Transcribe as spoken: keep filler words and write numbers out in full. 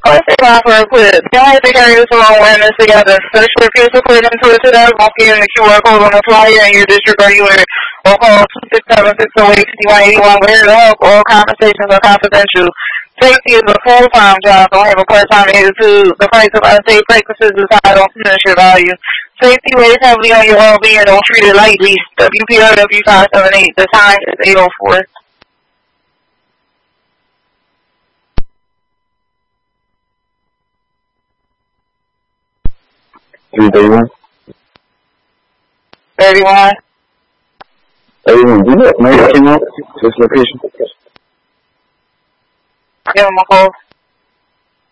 let's take off real quick. You don't have to carry this along wearing this together. Search for peer support into it today. Won't get in the Q R code on the flyer in your district or anywhere. Or call two six seven, six oh eight, six one eight one. We're here to help. All conversations are confidential. Safety is a full-time job. Don't have a part-time attitude. The price of unsafe practices is high. Don't diminish your value. Safety weighs heavily on your well-being. Don't treat it lightly. W P O W five seven eight. The time is eight oh four. three thirty-one. thirty-one. thirty-one. Do you know if Mary came out to this location? Give him a call.